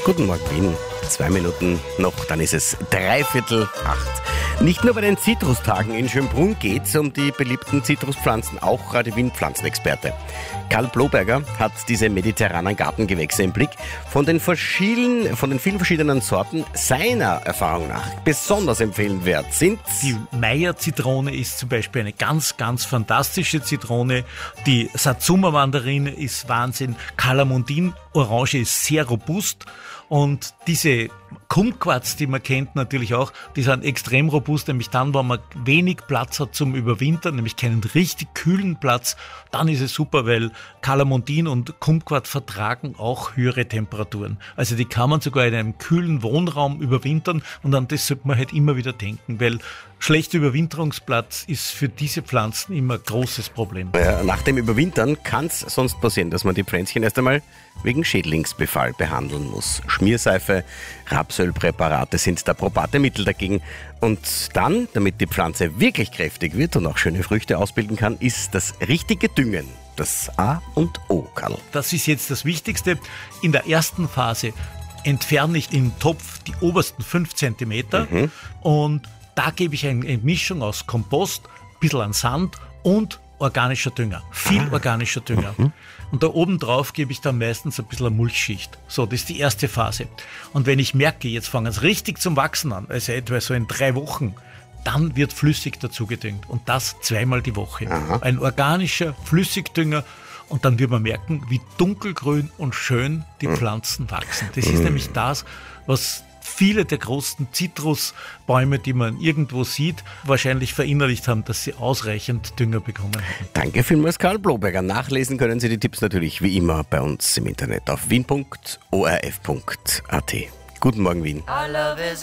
Guten Morgen, Wien. 2 Minuten noch, dann ist es 7:45. Nicht nur bei den Zitrustagen in Schönbrunn geht es um die beliebten Zitruspflanzen, auch Radio Wien Pflanzenexperte Karl Bloberger hat diese mediterranen Gartengewächse im Blick. Von den vielen verschiedenen Sorten seiner Erfahrung nach besonders empfehlenswert sind die Meyer-Zitrone ist zum Beispiel eine ganz, ganz fantastische Zitrone. Die Satsuma-Mandarine ist Wahnsinn. Kalamundin-Orange ist sehr robust. Und diese Kumquats, die man kennt natürlich auch, die sind extrem robust, nämlich dann, wenn man wenig Platz hat zum Überwintern, nämlich keinen richtig kühlen Platz, dann ist es super, weil Kalamundin und Kumquat vertragen auch höhere Temperaturen. Also die kann man sogar in einem kühlen Wohnraum überwintern und an das sollte man halt immer wieder denken, weil schlechter Überwinterungsplatz ist für diese Pflanzen immer ein großes Problem. Nach dem Überwintern kann es sonst passieren, dass man die Pflänzchen erst einmal wegen Schädlingsbefall behandeln muss. Schmierseife, Rapsölpräparate sind da probate Mittel dagegen. Und dann, damit die Pflanze wirklich kräftig wird und auch schöne Früchte ausbilden kann, ist das richtige Düngen das A und O, Karl. Das ist jetzt das Wichtigste. In der ersten Phase entferne ich im Topf die obersten 5 Zentimeter und da gebe ich eine Mischung aus Kompost, ein bisschen an Sand und organischer Dünger. Viel organischer Dünger. Und da oben drauf gebe ich dann meistens ein bisschen eine Mulchschicht. So, das ist die erste Phase. Und wenn ich merke, jetzt fangen es richtig zum Wachsen an, also etwa so in 3 Wochen, dann wird flüssig dazu gedüngt. Und das 2-mal die Woche. Ein organischer Flüssigdünger. Und dann wird man merken, wie dunkelgrün und schön die Pflanzen wachsen. Das ist nämlich das, was viele der großen Zitrusbäume, die man irgendwo sieht, wahrscheinlich verinnerlicht haben, dass sie ausreichend Dünger bekommen haben. Danke vielmals, Karl Bloberger. Nachlesen können Sie die Tipps natürlich wie immer bei uns im Internet auf wien.orf.at. Guten Morgen, Wien.